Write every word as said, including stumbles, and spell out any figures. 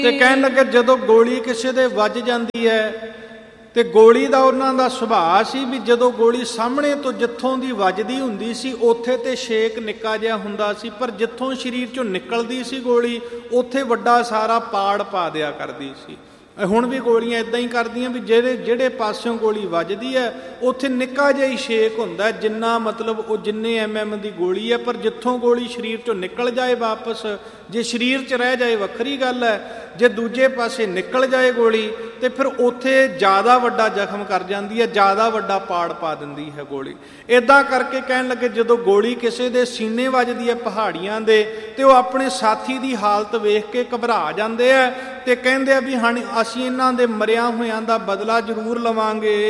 ਤੇ ਕਹਿਣ ਲੱਗੇ ਜਦੋਂ ਗੋਲੀ ਕਿਸੇ ਦੇ ਵੱਜ ਜਾਂਦੀ ਹੈ ਤੇ ਗੋਲੀ ਦਾ ਉਹਨਾਂ ਦਾ ਸੁਭਾਅ ਸੀ ਵੀ ਜਦੋਂ ਗੋਲੀ ਸਾਹਮਣੇ ਤੋਂ ਜਿੱਥੋਂ ਦੀ ਵੱਜਦੀ ਹੁੰਦੀ ਸੀ ਉੱਥੇ ਤੇ ਛੇਕ ਨਿੱਕਾ ਜਿਹਾ ਹੁੰਦਾ ਸੀ, ਪਰ ਜਿੱਥੋਂ ਸਰੀਰ ਚੋਂ ਨਿਕਲਦੀ ਸੀ ਗੋਲੀ ਉੱਥੇ ਵੱਡਾ ਸਾਰਾ ਪਾੜ ਪਾ ਦਿਆ ਕਰਦੀ ਸੀ। ਹੁਣ ਵੀ ਗੋਲੀਆਂ ਇੱਦਾਂ ਹੀ ਕਰਦੀਆਂ ਵੀ ਜਿਹੜੇ ਜਿਹੜੇ ਪਾਸਿਓਂ ਗੋਲੀ ਵੱਜਦੀ ਹੈ ਉੱਥੇ ਨਿੱਕਾ ਜਿਹਾ ਹੀ ਛੇਕ ਹੁੰਦਾ, ਜਿੰਨਾ ਮਤਲਬ ਉਹ ਜਿੰਨੇ ਐਮ ਐਮ ਦੀ ਗੋਲੀ ਹੈ, ਪਰ ਜਿੱਥੋਂ ਗੋਲੀ ਸਰੀਰ ਚੋਂ ਨਿਕਲ ਜਾਏ ਵਾਪਸ, ਜੇ ਸਰੀਰ 'ਚ ਰਹਿ ਜਾਏ ਵੱਖਰੀ ਗੱਲ ਹੈ, ਜੇ ਦੂਜੇ ਪਾਸੇ ਨਿਕਲ ਜਾਏ ਗੋਲੀ ਤੇ ਫਿਰ ਉੱਥੇ ਜ਼ਿਆਦਾ ਵੱਡਾ ਜ਼ਖਮ ਕਰ ਜਾਂਦੀ ਹੈ, ਜ਼ਿਆਦਾ ਵੱਡਾ ਪਾੜ ਪਾ ਦਿੰਦੀ ਹੈ ਗੋਲੀ। ਇੱਦਾਂ ਕਰਕੇ ਕਹਿਣ ਲੱਗੇ ਜਦੋਂ ਗੋਲੀ ਕਿਸੇ ਦੇ ਸੀਨੇ ਵੱਜਦੀ ਹੈ ਪਹਾੜੀਆਂ ਦੇ ਤੇ ਉਹ ਆਪਣੇ ਸਾਥੀ ਦੀ ਹਾਲਤ ਵੇਖ ਕੇ ਘਬਰਾ ਜਾਂਦੇ ਆ ਤੇ ਕਹਿੰਦੇ ਆ ਵੀ ਹਾਂ ਅਸੀਂ ਇਹਨਾਂ ਦੇ ਮਰਿਆ ਹੋਇਆਂ ਦਾ ਬਦਲਾ ਜ਼ਰੂਰ ਲਵਾਂਗੇ।